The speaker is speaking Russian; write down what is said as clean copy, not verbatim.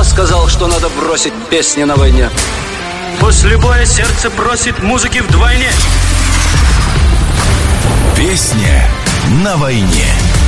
Кто сказал, что надо бросить песни на войне? После боя сердце просит музыки вдвойне. Песня на войне.